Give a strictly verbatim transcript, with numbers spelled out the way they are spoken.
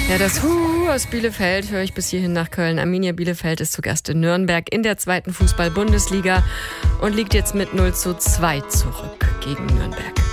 Ja, das Hu aus Bielefeld höre ich bis hierhin nach Köln. Arminia Bielefeld ist zu Gast in Nürnberg in der zweiten Fußball-Bundesliga und liegt jetzt mit null zu zwei zurück gegen Nürnberg.